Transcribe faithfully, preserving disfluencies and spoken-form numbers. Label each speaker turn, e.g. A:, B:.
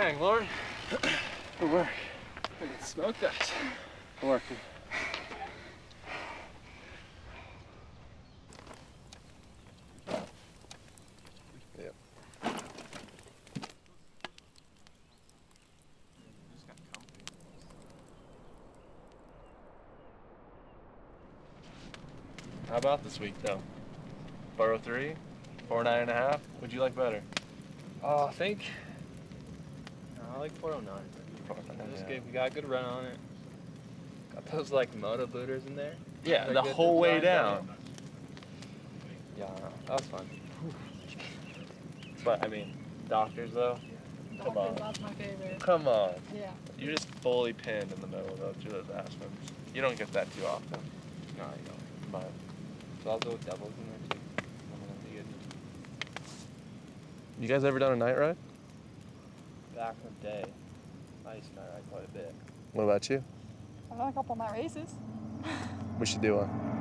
A: Dang, Lord. Good work. I can smoke that. Good work. Yep. How about this week, though? four oh three? four oh nine and a half? What'd you like better?
B: Oh, I think no, I like four oh nine.
A: four oh nine,
B: It was
A: yeah.
B: good. We got a good run on it. Got those like moto booters in there.
A: Yeah,
B: They're
A: the
B: good
A: whole way
B: design
A: down.
B: Yeah, I know. That was fun.
A: But, I mean, doctors, though? Come on.
C: That's my favorite.
A: Come on.
C: Yeah.
A: You're just fully pinned in the middle of those, those Aspens. You don't get that too often.
B: No, you don't.
A: But
B: So I'll go with doubles in there too. I'm gonna be good.
A: you guys ever done a night ride?
B: Back in the day, I used to night ride quite a bit.
A: What about you?
C: I've done a couple of my races.
A: We should do one.